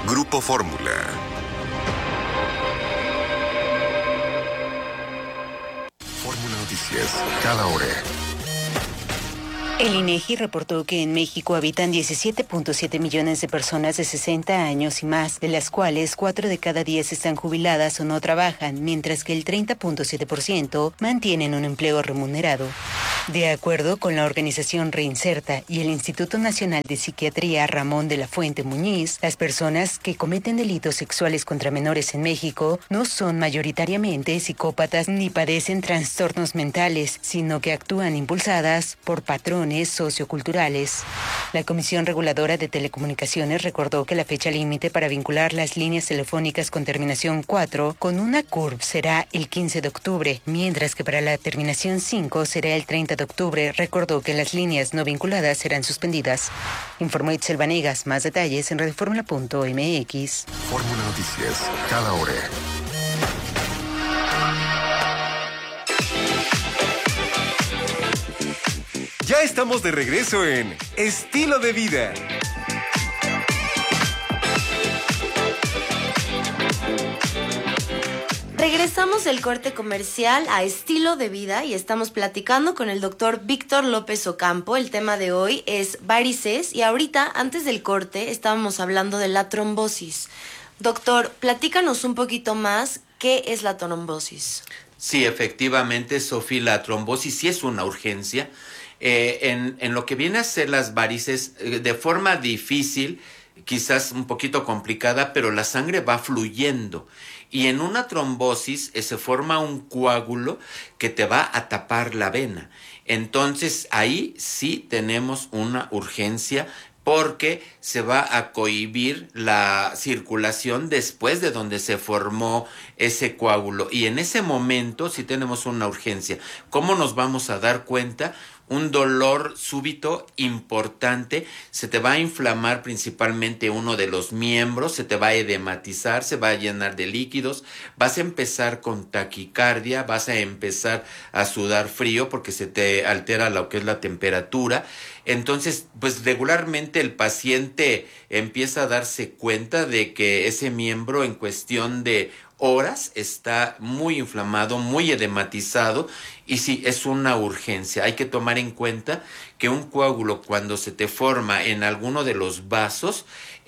Grupo Fórmula. Fórmula Noticias, cada hora. El INEGI reportó que en México habitan 17.7 millones de personas de 60 años y más, de las cuales 4 de cada 10 están jubiladas o no trabajan, mientras que el 30.7% mantienen un empleo remunerado. De acuerdo con la organización Reinserta y el Instituto Nacional de Psiquiatría Ramón de la Fuente Muñiz, las personas que cometen delitos sexuales contra menores en México no son mayoritariamente psicópatas ni padecen trastornos mentales, sino que actúan impulsadas por patrones socioculturales. La Comisión Reguladora de Telecomunicaciones recordó que la fecha límite para vincular las líneas telefónicas con terminación 4 con una CURP será el 15 de octubre, mientras que para la terminación 5 será el 30 de octubre. Recordó que las líneas no vinculadas serán suspendidas. Informó Itzel Vanegas. Más detalles en radioformula.mx. Fórmula Noticias, cada hora. Ya estamos de regreso en Estilo de Vida. Regresamos del corte comercial a Estilo de Vida y estamos platicando con el doctor Víctor López Ocampo. El tema de hoy es varices y ahorita, antes del corte, estábamos hablando de la trombosis. Doctor, platícanos un poquito más, ¿qué es la trombosis? Sí, efectivamente, Sofi, la trombosis sí es una urgencia. En lo que viene a ser las varices, de forma difícil, quizás un poquito complicada, pero la sangre va fluyendo. Y en una trombosis se forma un coágulo que te va a tapar la vena. Entonces ahí sí tenemos una urgencia porque se va a cohibir la circulación después de donde se formó ese coágulo. Y en ese momento sí tenemos una urgencia. ¿Cómo nos vamos a dar cuenta? Un dolor súbito importante, se te va a inflamar principalmente uno de los miembros, se te va a edematizar, se va a llenar de líquidos, vas a empezar con taquicardia, vas a empezar a sudar frío porque se te altera lo que es la temperatura. Entonces, pues regularmente el paciente empieza a darse cuenta de que ese miembro en cuestión de horas está muy inflamado, muy edematizado y sí, es una urgencia. Hay que tomar en cuenta que un coágulo cuando se te forma en alguno de los vasos,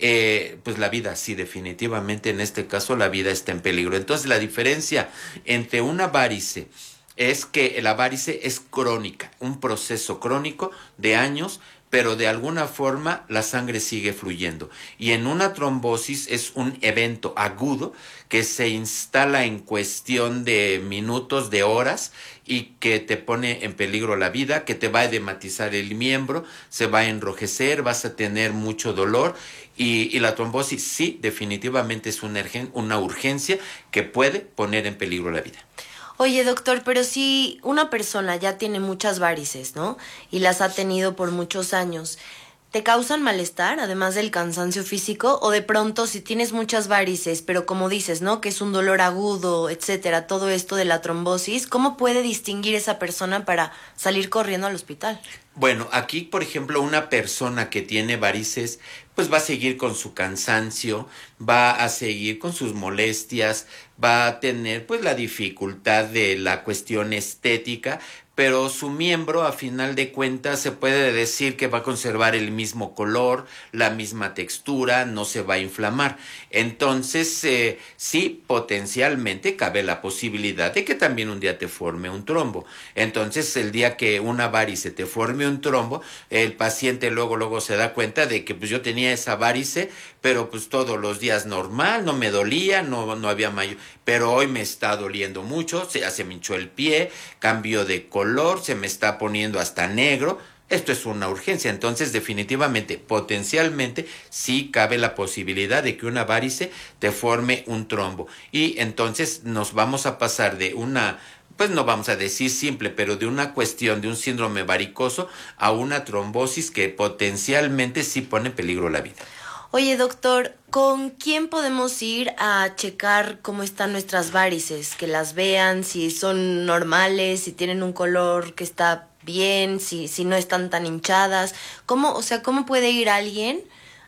pues la vida, sí, definitivamente en este caso la vida está en peligro. Entonces la diferencia entre una varice es que la varice es crónica, un proceso crónico de años, pero de alguna forma la sangre sigue fluyendo. Y en una trombosis es un evento agudo que se instala en cuestión de minutos, de horas, y que te pone en peligro la vida, que te va a edematizar el miembro, se va a enrojecer, vas a tener mucho dolor, y la trombosis sí, definitivamente es una urgencia que puede poner en peligro la vida. Oye, doctor, pero si una persona ya tiene muchas varices, ¿no? Y las ha tenido por muchos años, ¿te causan malestar, además del cansancio físico? O de pronto, si tienes muchas varices, pero como dices, ¿no? Que es un dolor agudo, etcétera, todo esto de la trombosis, ¿cómo puede distinguir esa persona para salir corriendo al hospital? Bueno, aquí, por ejemplo, una persona que tiene varices, pues va a seguir con su cansancio, va a seguir con sus molestias, va a tener pues la dificultad de la cuestión estética, pero su miembro, a final de cuentas, se puede decir que va a conservar el mismo color, la misma textura, no se va a inflamar. Entonces, sí, potencialmente cabe la posibilidad de que también un día te forme un trombo. Entonces, el día que una varice te forme un trombo, el paciente luego se da cuenta de que pues yo tenía esa varice, pero pues todos los días normal, no me dolía, no había mayor, pero hoy me está doliendo mucho, se me hinchó el pie, cambio de color, se me está poniendo hasta negro. Esto es una urgencia. Entonces, definitivamente, potencialmente, sí cabe la posibilidad de que una varice te forme un trombo. Y entonces nos vamos a pasar de una, pues no vamos a decir simple, pero de una cuestión de un síndrome varicoso a una trombosis que potencialmente sí pone en peligro la vida. Oye, doctor, ¿con quién podemos ir a checar cómo están nuestras varices? Que las vean, si son normales, si tienen un color que está bien, si no están tan hinchadas. ¿Cómo puede ir alguien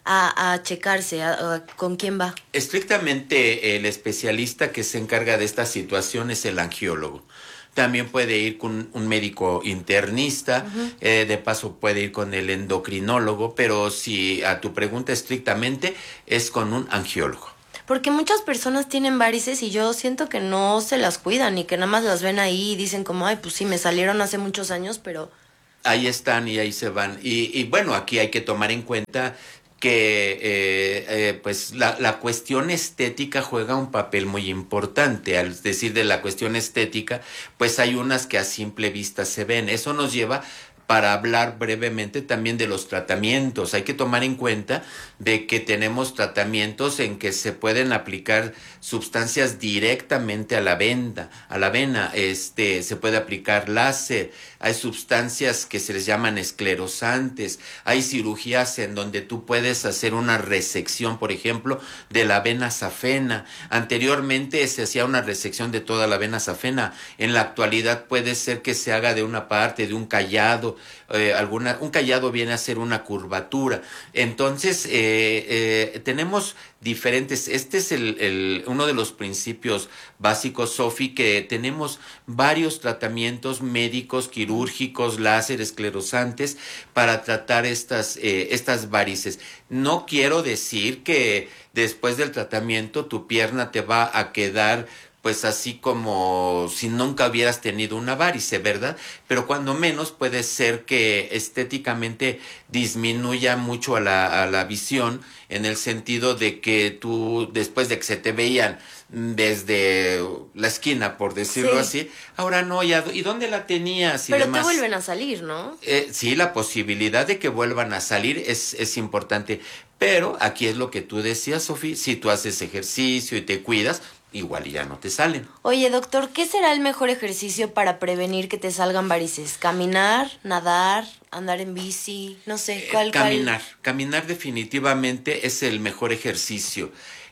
a checarse? ¿Con quién va? Estrictamente el especialista que se encarga de esta situación es el angiólogo. También puede ir con un médico internista, de paso puede ir con el endocrinólogo, pero si a tu pregunta estrictamente es con un angiólogo. Porque muchas personas tienen varices y yo siento que no se las cuidan y que nada más las ven ahí y dicen como, ay, pues sí, me salieron hace muchos años, pero... Ahí están y ahí se van. Y bueno, aquí hay que tomar en cuenta que pues la cuestión estética juega un papel muy importante. Al decir de la cuestión estética, pues hay unas que a simple vista se ven. Eso nos lleva para hablar brevemente también de los tratamientos. Hay que tomar en cuenta de que tenemos tratamientos en que se pueden aplicar sustancias directamente a la vena, se puede aplicar láser, hay sustancias que se les llaman esclerosantes, hay cirugías en donde tú puedes hacer una resección, por ejemplo, de la vena safena. Anteriormente se hacía una resección de toda la vena safena, en la actualidad puede ser que se haga de una parte, de un callado, un callado viene a ser una curvatura. Entonces tenemos diferentes, este es uno de los principios básicos, Sofi, que tenemos varios tratamientos médicos, quirúrgicos, láser, esclerosantes para tratar estas varices. No quiero decir que después del tratamiento tu pierna te va a quedar pues así como si nunca hubieras tenido una varice, ¿verdad? Pero cuando menos puede ser que estéticamente disminuya mucho a la visión, en el sentido de que tú, después de que se te veían desde la esquina, por decirlo así, ahora no, ¿y dónde la tenías? Y pero demás. te vuelven a salir, ¿no? Sí, la posibilidad de que vuelvan a salir es importante, pero aquí es lo que tú decías, Sofi, si tú haces ejercicio y te cuidas, igual ya no te salen. Oye, doctor, ¿qué será el mejor ejercicio para prevenir que te salgan varices? ¿Caminar, nadar, andar en bici? No sé, ¿cuál? Caminar definitivamente es el mejor ejercicio.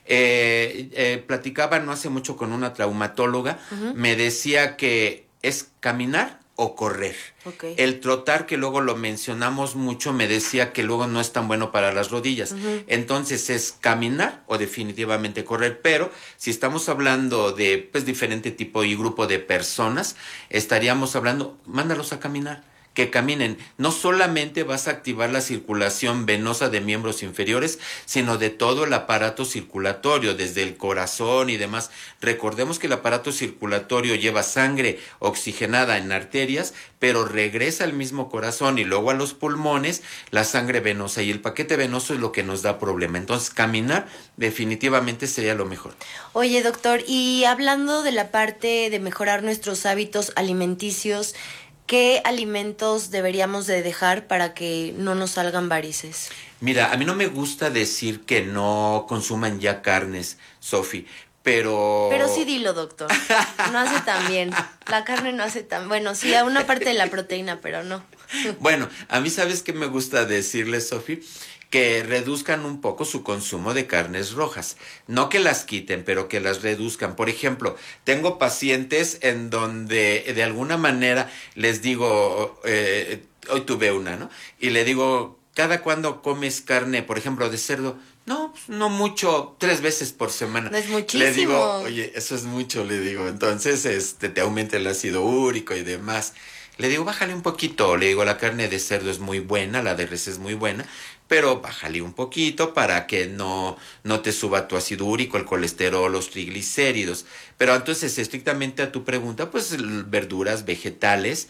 Platicaba no hace mucho con una traumatóloga, me decía que es caminar o correr. Okay. El trotar, que luego lo mencionamos mucho, me decía que luego no es tan bueno para las rodillas. Entonces es caminar o definitivamente correr. Pero si estamos hablando de pues diferente tipo y grupo de personas, estaríamos hablando, mándalos a caminar. Que caminen. No solamente vas a activar la circulación venosa de miembros inferiores, sino de todo el aparato circulatorio, desde el corazón y demás. Recordemos que el aparato circulatorio lleva sangre oxigenada en arterias, pero regresa al mismo corazón y luego a los pulmones la sangre venosa, y el paquete venoso es lo que nos da problema. Entonces, caminar definitivamente sería lo mejor. Oye, doctor, y hablando de la parte de mejorar nuestros hábitos alimenticios, ¿qué alimentos deberíamos de dejar para que no nos salgan varices? Mira, a mí no me gusta decir que no consuman ya carnes, Sofi, pero... Pero sí dilo, doctor. No hace tan bien. La carne no hace tan... Bueno, sí, a una parte de la proteína, pero no. Bueno, a mí, ¿sabes qué me gusta decirle, Sofi? Que reduzcan un poco su consumo de carnes rojas. No que las quiten, pero que las reduzcan. Por ejemplo, tengo pacientes en donde de alguna manera les digo, hoy tuve una, ¿no? Y le digo, ¿cada cuándo comes carne, por ejemplo, de cerdo? No, pues no mucho, 3 veces por semana. No es muchísimo. Le digo, oye, eso es mucho, le digo. Entonces, te aumenta el ácido úrico y demás. Le digo, bájale un poquito. Le digo, la carne de cerdo es muy buena, la de res es muy buena, pero bájale un poquito para que no te suba tu ácido úrico, el colesterol, los triglicéridos. Pero entonces, estrictamente a tu pregunta, pues verduras, vegetales,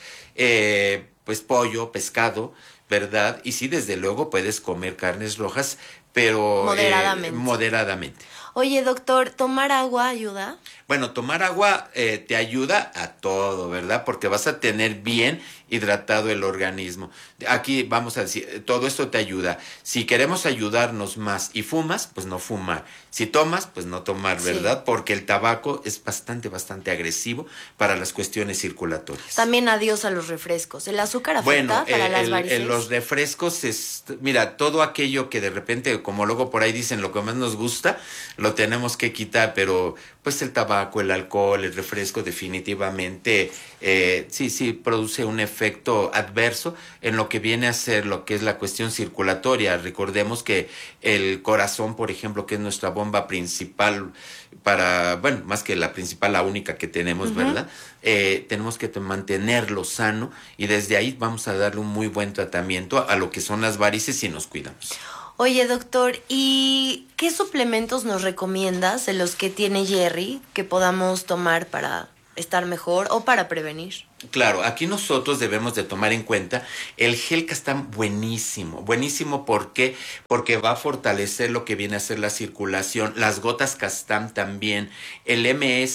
pues pollo, pescado, ¿verdad? Y sí, desde luego puedes comer carnes rojas, pero moderadamente. Oye, doctor, ¿tomar agua ayuda? Bueno, tomar agua te ayuda a todo, ¿verdad? Porque vas a tener bien hidratado el organismo. Aquí vamos a decir, todo esto te ayuda. Si queremos ayudarnos más y fumas, pues no fumar. Si tomas, pues no tomar, ¿verdad? Sí. Porque el tabaco es bastante agresivo para las cuestiones circulatorias. También adiós a los refrescos. ¿El azúcar afecta para las varices? Los refrescos mira, todo aquello que de repente como luego por ahí dicen, lo que más nos gusta, lo tenemos que quitar, pero pues el tabaco, el alcohol, el refresco definitivamente sí produce un efecto adverso en lo que viene a ser lo que es la cuestión circulatoria. Recordemos que el corazón, por ejemplo, que es nuestra bomba principal más que la principal, la única que tenemos, ¿verdad? Tenemos que mantenerlo sano y desde ahí vamos a darle un muy buen tratamiento a lo que son las varices si nos cuidamos. Oye, doctor, ¿y qué suplementos nos recomiendas de los que tiene Jerry que podamos tomar para estar mejor o para prevenir? Claro, aquí nosotros debemos de tomar en cuenta el gel Castam buenísimo. ¿Por qué? Porque va a fortalecer lo que viene a ser la circulación, las gotas Castam también, el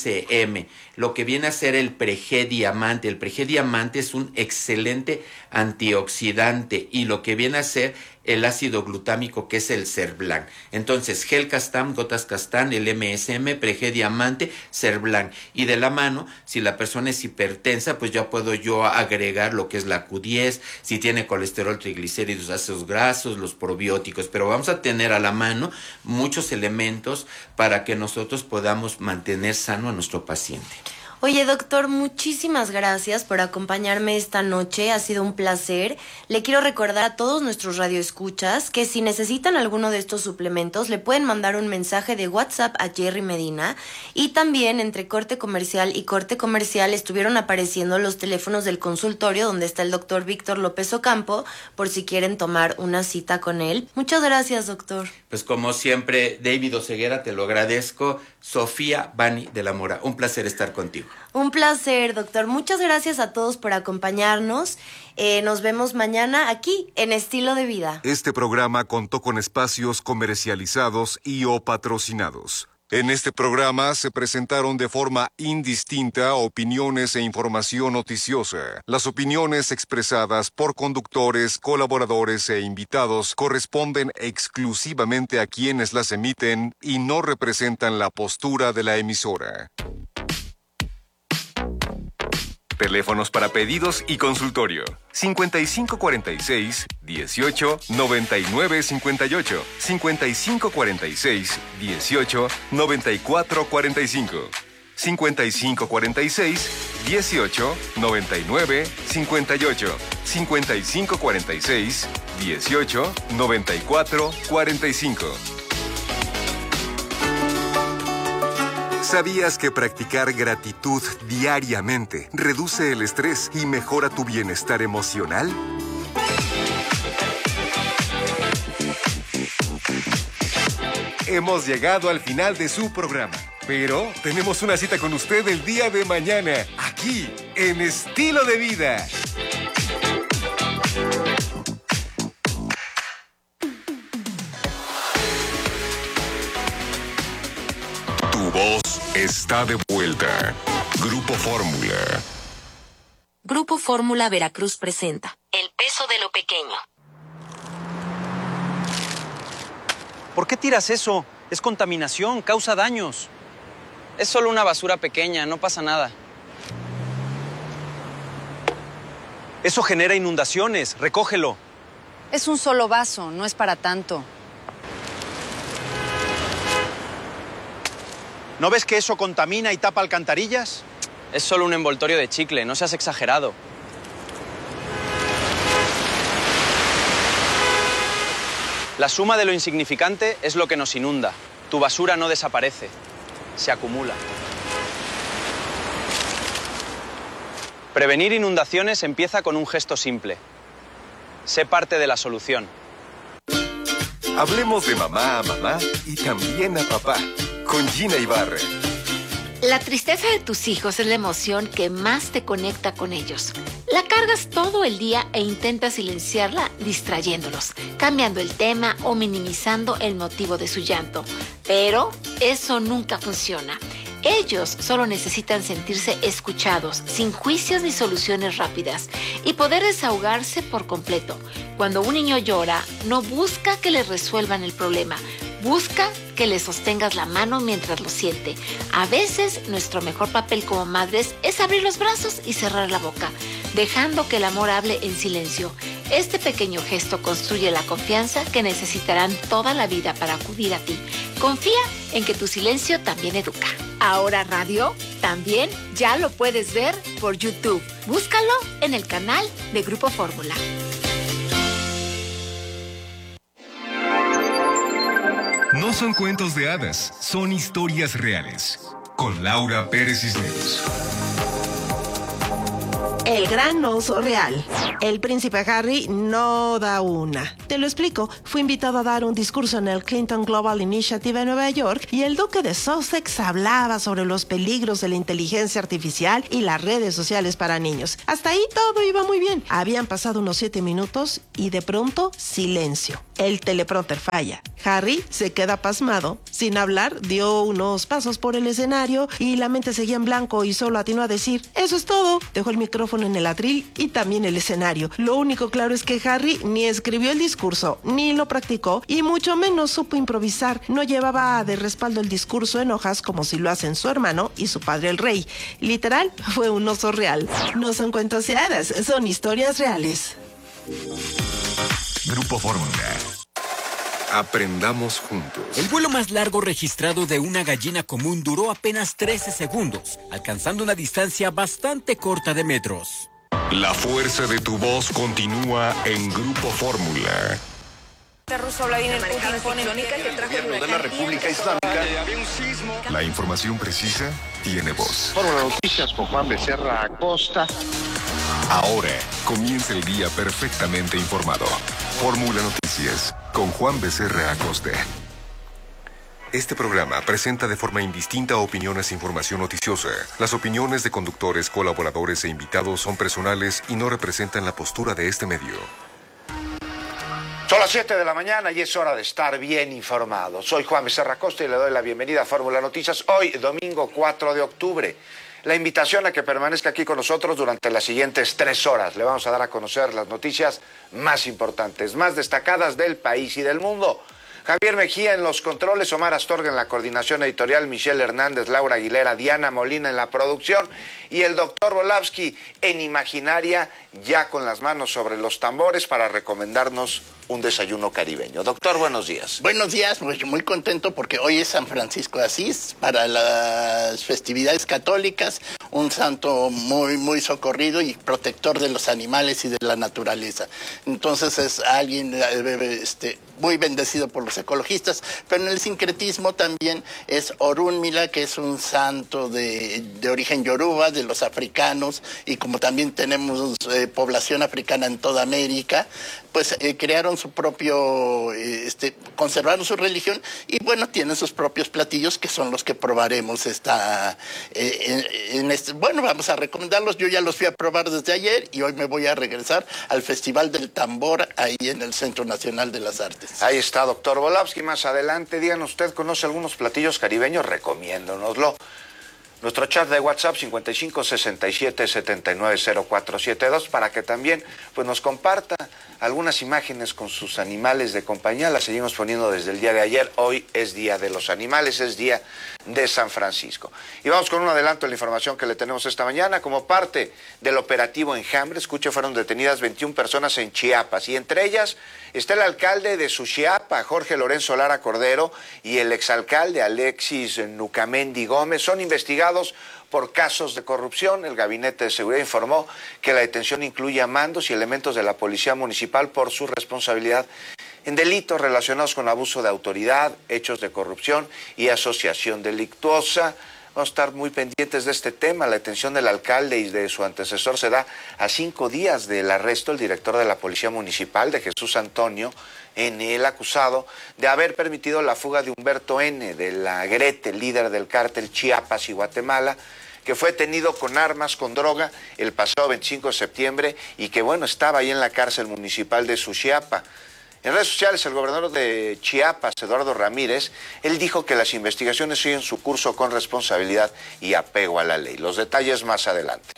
MSM, lo que viene a ser el Preg Diamante. El Preg Diamante es un excelente antioxidante y lo que viene a ser el ácido glutámico, que es el Cerblan. Entonces, gel Castam, gotas Castam, el MSM, Preg Diamante, Cerblan. Y de la mano, si la persona es hipertensa, pues ya puedo yo agregar lo que es la Q10, si tiene colesterol, triglicéridos, ácidos grasos, los probióticos. Pero vamos a tener a la mano muchos elementos para que nosotros podamos mantener sano a nuestro paciente. Oye, doctor, muchísimas gracias por acompañarme esta noche. Ha sido un placer. Le quiero recordar a todos nuestros radioescuchas que si necesitan alguno de estos suplementos, le pueden mandar un mensaje de WhatsApp a Jerry Medina. Y también entre corte comercial y corte comercial estuvieron apareciendo los teléfonos del consultorio donde está el doctor Víctor López Ocampo, por si quieren tomar una cita con él. Muchas gracias, doctor. Pues como siempre, David Oseguera, te lo agradezco. Sofía Bani de la Mora, un placer estar contigo. Un placer, doctor. Muchas gracias a todos por acompañarnos. Nos vemos mañana aquí en Estilo de Vida. Este programa contó con espacios comercializados y o patrocinados. En este programa se presentaron de forma indistinta opiniones e información noticiosa. Las opiniones expresadas por conductores, colaboradores e invitados corresponden exclusivamente a quienes las emiten y no representan la postura de la emisora. Teléfonos para pedidos y consultorio: 5546-18-9958, 5546-18-9445, 5546-18-9958, 5546-18-9445. ¿Sabías que practicar gratitud diariamente reduce el estrés y mejora tu bienestar emocional? Hemos llegado al final de su programa, pero tenemos una cita con usted el día de mañana, aquí, en Estilo de Vida. Tu voz está de vuelta. Grupo Fórmula. Grupo Fórmula Veracruz presenta El peso de lo pequeño. ¿Por qué tiras eso? Es contaminación, causa daños. Es solo una basura pequeña, no pasa nada. Eso genera inundaciones, recógelo. Es un solo vaso, no es para tanto. ¿No ves que eso contamina y tapa alcantarillas? Es solo un envoltorio de chicle, no seas exagerado. La suma de lo insignificante es lo que nos inunda. Tu basura no desaparece, se acumula. Prevenir inundaciones empieza con un gesto simple. Sé parte de la solución. Hablemos de mamá a mamá y también a papá, con Gina Ibarra. La tristeza de tus hijos es la emoción que más te conecta con ellos. La cargas todo el día e intentas silenciarla distrayéndolos, cambiando el tema o minimizando el motivo de su llanto. Pero eso nunca funciona. Ellos solo necesitan sentirse escuchados, sin juicios ni soluciones rápidas, y poder desahogarse por completo. Cuando un niño llora, no busca que le resuelvan el problema, busca que le sostengas la mano mientras lo siente. A veces, nuestro mejor papel como madres es abrir los brazos y cerrar la boca, dejando que el amor hable en silencio. Este pequeño gesto construye la confianza que necesitarán toda la vida para acudir a ti. Confía en que tu silencio también educa. Ahora Radio también ya lo puedes ver por YouTube. Búscalo en el canal de Grupo Fórmula. No son cuentos de hadas, son historias reales. Con Laura Pérez Cisneros. El gran oso real. El príncipe Harry no da una. Te lo explico. Fue invitado a dar un discurso en el Clinton Global Initiative en Nueva York y el duque de Sussex hablaba sobre los peligros de la inteligencia artificial y las redes sociales para niños. Hasta ahí todo iba muy bien. Habían pasado unos 7 minutos y de pronto silencio. El teleprompter falla. Harry se queda pasmado. Sin hablar, dio unos pasos por el escenario y la mente seguía en blanco y solo atinó a decir: eso es todo. Dejó el micrófono en el atril y también el escenario. Lo único claro es que Harry ni escribió el discurso, ni lo practicó y mucho menos supo improvisar. No llevaba de respaldo el discurso en hojas como si lo hacen su hermano y su padre el rey. Literal, fue un oso real. No son cuentos de hadas, son historias reales. Grupo Fórmula. Aprendamos juntos. El vuelo más largo registrado de una gallina común duró apenas 13 segundos, alcanzando una distancia bastante corta de metros. La fuerza de tu voz continúa en Grupo Fórmula. La información precisa tiene voz. Fórmula Noticias con Juan Becerra Acosta. Ahora comienza el día perfectamente informado. Fórmula Noticias con Juan Becerra Acosta. Este programa presenta de forma indistinta opiniones e información noticiosa. Las opiniones de conductores, colaboradores e invitados son personales y no representan la postura de este medio. Son las 7 de la mañana y es hora de estar bien informado. Soy Juan Becerra Acosta y le doy la bienvenida a Fórmula Noticias hoy, domingo 4 de octubre. La invitación a que permanezca aquí con nosotros durante las siguientes 3 horas. Le vamos a dar a conocer las noticias más importantes, más destacadas del país y del mundo. Javier Mejía en los controles, Omar Astorga en la coordinación editorial, Michelle Hernández, Laura Aguilera, Diana Molina en la producción y el doctor Volavsky en Imaginaria, ya con las manos sobre los tambores para recomendarnos un desayuno caribeño. Doctor, buenos días. Buenos días, pues muy contento porque hoy es San Francisco de Asís para las festividades católicas, un santo muy socorrido y protector de los animales y de la naturaleza. Entonces es alguien muy bendecido por los ecologistas, pero en el sincretismo también es Orúnmila, que es un santo de origen yoruba, de los africanos, y como también tenemos población africana en toda América, pues crearon su propio, conservaron su religión y bueno, tienen sus propios platillos que son los que probaremos bueno, vamos a recomendarlos. Yo ya los fui a probar desde ayer y hoy me voy a regresar al Festival del Tambor ahí en el Centro Nacional de las Artes. Ahí está, doctor Volavsky. Más adelante, díganos, ¿usted conoce algunos platillos caribeños? Recomiéndonoslo. Nuestro chat de WhatsApp 55 67 79 0472 para que también pues nos comparta algunas imágenes con sus animales de compañía. Las seguimos poniendo desde el día de ayer. Hoy es Día de los Animales, es Día de San Francisco. Y vamos con un adelanto de la información que le tenemos esta mañana. Como parte del operativo Enjambre, escuche, fueron detenidas 21 personas en Chiapas y entre ellas está el alcalde de Suchiapa, Jorge Lorenzo Lara Cordero, y el exalcalde Alexis Nucamendi Gómez. Son investigados por casos de corrupción. El Gabinete de Seguridad informó que la detención incluye a mandos y elementos de la Policía Municipal por su responsabilidad en delitos relacionados con abuso de autoridad, hechos de corrupción y asociación delictuosa. Vamos a estar muy pendientes de este tema. La detención del alcalde y de su antecesor se da a 5 días del arresto del director de la Policía Municipal, de Jesús Antonio N., el acusado de haber permitido la fuga de Humberto N., de la Grete, líder del cártel Chiapas y Guatemala, que fue detenido con armas, con droga, el pasado 25 de septiembre y que, bueno, estaba ahí en la cárcel municipal de Suchiapa. En redes sociales, el gobernador de Chiapas, Eduardo Ramírez, él dijo que las investigaciones siguen su curso con responsabilidad y apego a la ley. Los detalles más adelante.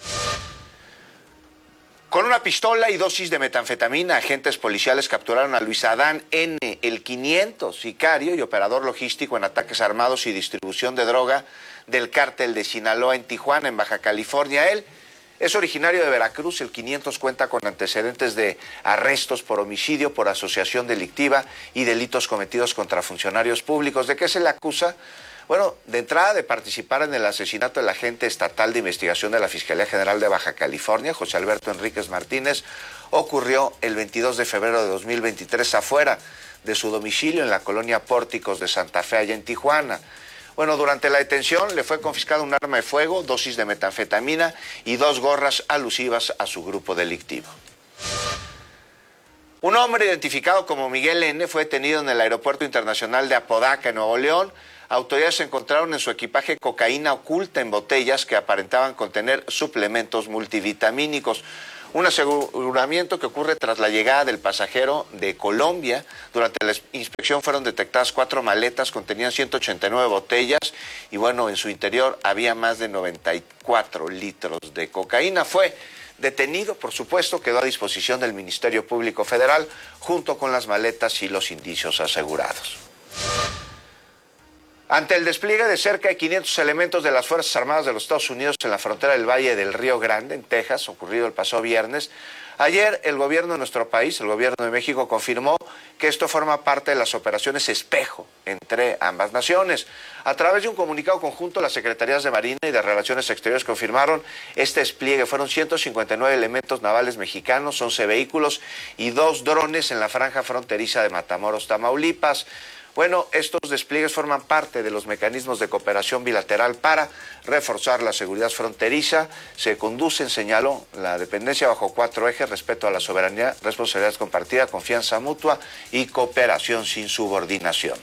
Con una pistola y dosis de metanfetamina, agentes policiales capturaron a Luis Adán N., el 500, sicario y operador logístico en ataques armados y distribución de droga del cártel de Sinaloa en Tijuana, en Baja California. Él Es originario de Veracruz. El 500 cuenta con antecedentes de arrestos por homicidio, por asociación delictiva y delitos cometidos contra funcionarios públicos. ¿De qué se le acusa? Bueno, de entrada de participar en el asesinato del agente estatal de investigación de la Fiscalía General de Baja California, José Alberto Enríquez Martínez. Ocurrió el 22 de febrero de 2023 afuera de su domicilio en la colonia Pórticos de Santa Fe, allá en Tijuana. Bueno, durante la detención le fue confiscado un arma de fuego, dosis de metanfetamina y 2 gorras alusivas a su grupo delictivo. Un hombre identificado como Miguel N. fue detenido en el Aeropuerto Internacional de Apodaca, en Nuevo León. Autoridades encontraron en su equipaje cocaína oculta en botellas que aparentaban contener suplementos multivitamínicos. Un aseguramiento que ocurre tras la llegada del pasajero de Colombia. Durante la inspección fueron detectadas 4 maletas, contenían 189 botellas y bueno, en su interior había más de 94 litros de cocaína. Fue detenido, por supuesto, quedó a disposición del Ministerio Público Federal junto con las maletas y los indicios asegurados. Ante el despliegue de cerca de 500 elementos de las Fuerzas Armadas de los Estados Unidos en la frontera del Valle del Río Grande, en Texas, ocurrido el pasado viernes, ayer el gobierno de nuestro país, el gobierno de México, confirmó que esto forma parte de las operaciones espejo entre ambas naciones. A través de un comunicado conjunto, las Secretarías de Marina y de Relaciones Exteriores confirmaron este despliegue. Fueron 159 elementos navales mexicanos, 11 vehículos y 2 drones en la franja fronteriza de Matamoros, Tamaulipas. Bueno, estos despliegues forman parte de los mecanismos de cooperación bilateral para reforzar la seguridad fronteriza. Se conducen, señaló, la dependencia bajo 4 ejes: respeto a la soberanía, responsabilidad compartida, confianza mutua y cooperación sin subordinación.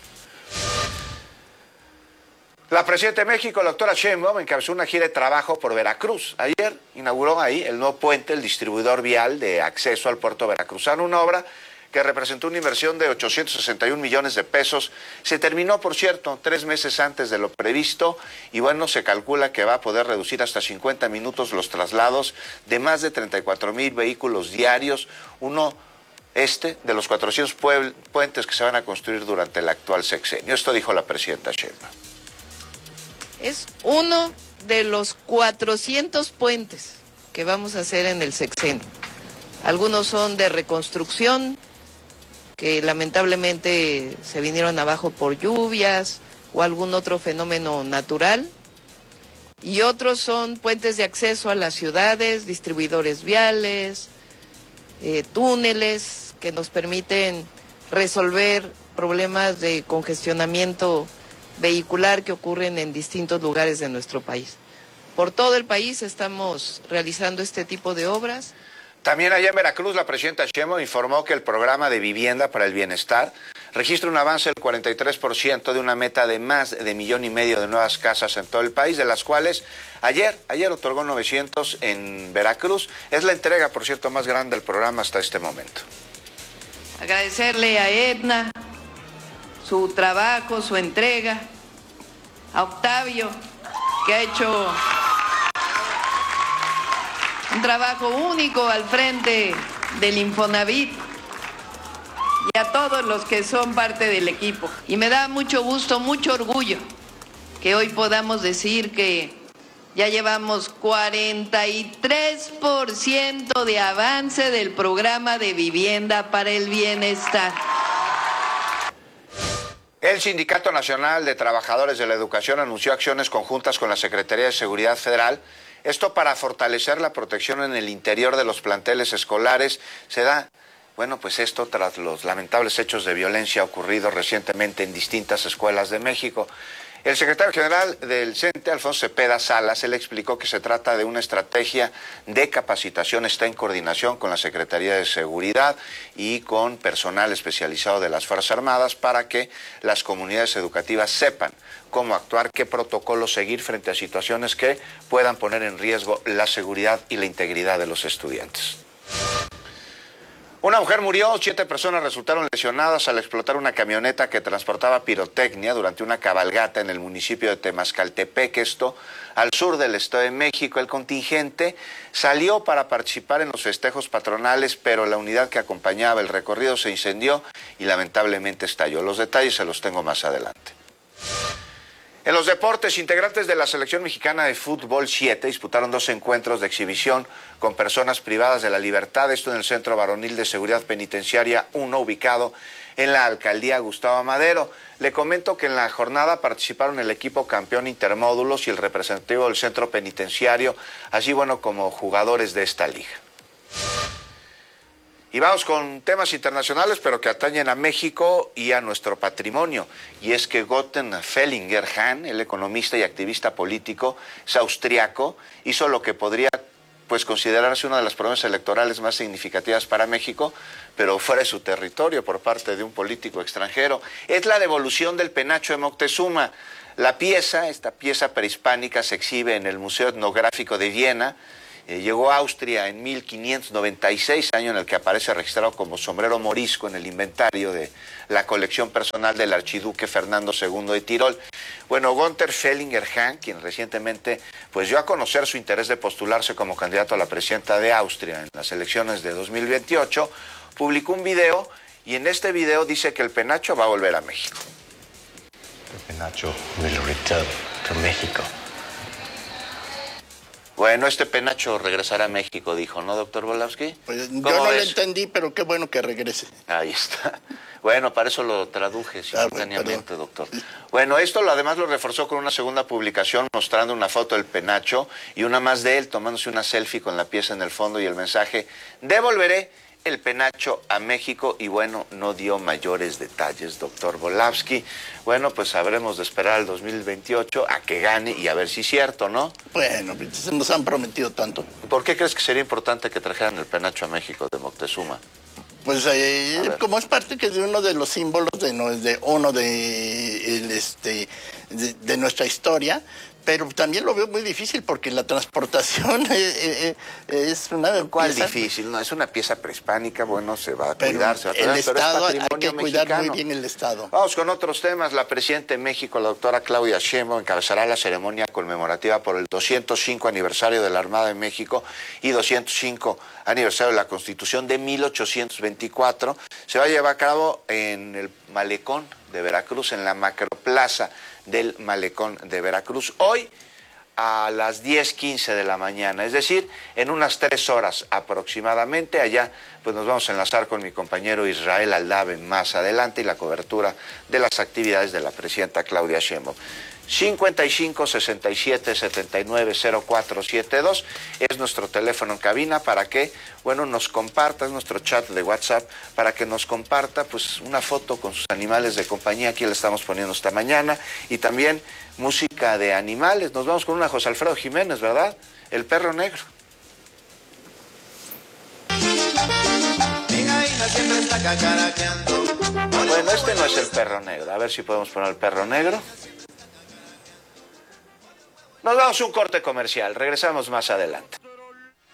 La presidenta de México, la doctora Sheinbaum, encabezó una gira de trabajo por Veracruz. Ayer inauguró ahí el nuevo puente, el distribuidor vial de acceso al puerto veracruzano, una obra que representó una inversión de 861 millones de pesos. Se terminó, por cierto, 3 meses antes de lo previsto y bueno, se calcula que va a poder reducir hasta 50 minutos los traslados de más de 34,000 vehículos diarios, uno de los 400 puentes que se van a construir durante el actual sexenio. Esto dijo la presidenta Sheinbaum. Es uno de los 400 puentes que vamos a hacer en el sexenio. Algunos son de reconstrucción, que lamentablemente se vinieron abajo por lluvias o algún otro fenómeno natural, y otros son puentes de acceso a las ciudades, distribuidores viales, túneles que nos permiten resolver problemas de congestionamiento vehicular que ocurren en distintos lugares de nuestro país. Por todo el país estamos realizando este tipo de obras. También allá en Veracruz, la presidenta Sheinbaum informó que el programa de vivienda para el bienestar registra un avance del 43% de una meta de más de 1,5 millones de nuevas casas en todo el país, de las cuales ayer otorgó 900 en Veracruz. Es la entrega, por cierto, más grande del programa hasta este momento. Agradecerle a Edna su trabajo, su entrega, a Octavio, que ha hecho un trabajo único al frente del Infonavit, y a todos los que son parte del equipo. Y me da mucho gusto, mucho orgullo que hoy podamos decir que ya llevamos 43% de avance del programa de vivienda para el bienestar. El Sindicato Nacional de Trabajadores de la Educación anunció acciones conjuntas con la Secretaría de Seguridad Federal. Esto para fortalecer la protección en el interior de los planteles escolares. Se da, bueno, pues esto tras los lamentables hechos de violencia ocurridos recientemente en distintas escuelas de México. El secretario general del CENTE, Alfonso Cepeda Salas, él explicó que se trata de una estrategia de capacitación, está en coordinación con la Secretaría de Seguridad y con personal especializado de las Fuerzas Armadas para que las comunidades educativas sepan cómo actuar, qué protocolos seguir frente a situaciones que puedan poner en riesgo la seguridad y la integridad de los estudiantes. Una mujer murió, 7 personas resultaron lesionadas al explotar una camioneta que transportaba pirotecnia durante una cabalgata en el municipio de Temascaltepec, esto al sur del Estado de México. El contingente salió para participar en los festejos patronales, pero la unidad que acompañaba el recorrido se incendió y lamentablemente estalló. Los detalles se los tengo más adelante. En los deportes, integrantes de la selección mexicana de fútbol 7 disputaron 2 encuentros de exhibición con personas privadas de la libertad, esto en el Centro Varonil de Seguridad Penitenciaria 1, ubicado en la Alcaldía Gustavo Madero. Le comento que en la jornada participaron el equipo campeón intermódulos y el representativo del centro penitenciario, así como jugadores de esta liga. Y vamos con temas internacionales, pero que atañen a México y a nuestro patrimonio. Y es que Gottlieb Fellinger Hahn, el economista y activista político, es austriaco, hizo lo que podría considerarse una de las promesas electorales más significativas para México, pero fuera de su territorio por parte de un político extranjero. Es la devolución del penacho de Moctezuma. Esta pieza prehispánica se exhibe en el Museo Etnográfico de Viena. Llegó a Austria en 1596, año en el que aparece registrado como sombrero morisco en el inventario de la colección personal del archiduque Fernando II de Tirol. Gottlieb Fellinger Hahn, quien recientemente dio a conocer su interés de postularse como candidato a la presidencia de Austria en las elecciones de 2028, publicó un video y en este video dice que el penacho va a volver a México. El penacho will return to México. Este penacho regresará a México, dijo, ¿no, doctor Volowski? Pues yo no lo entendí, pero qué bueno que regrese. Ahí está. Para eso lo traduje simultáneamente, doctor. Esto además lo reforzó con una segunda publicación mostrando una foto del penacho y una más de él tomándose una selfie con la pieza en el fondo y el mensaje: devolveré el penacho a México. Y no dio mayores detalles, doctor Volowski. Habremos de esperar al 2028 a que gane y a ver si es cierto, ¿no? Nos han prometido tanto. ¿Por qué crees que sería importante que trajeran el penacho a México de Moctezuma? Como es parte de uno de los símbolos de nuestra historia, pero también lo veo muy difícil porque la transportación es una ¿Cuál pieza difícil? No, es una pieza prehispánica, se va a cuidar, se va a el Estado, pero es hay que cuidar mexicano. muy bien el Estado. Vamos con otros temas. La presidenta de México, la doctora Claudia Sheinbaum, encabezará la ceremonia conmemorativa por el 205 aniversario de la Armada de México y 205 aniversario de la Constitución de 1824. Se va a llevar a cabo en el Malecón de Veracruz, en la macroplaza del Malecón de Veracruz, hoy a las 10:15 de la mañana, es decir, en unas 3 horas aproximadamente. Allá nos vamos a enlazar con mi compañero Israel Aldave más adelante y la cobertura de las actividades de la presidenta Claudia Sheinbaum. 55 67 79 0472 es nuestro teléfono en cabina para que, nos comparta, es nuestro chat de WhatsApp, para que nos comparta una foto con sus animales de compañía. Aquí le estamos poniendo esta mañana, y también música de animales. Nos vamos con una José Alfredo Jiménez, ¿verdad? El perro negro. Este no es el perro negro. A ver si podemos poner el perro negro. Nos damos un corte comercial, regresamos más adelante.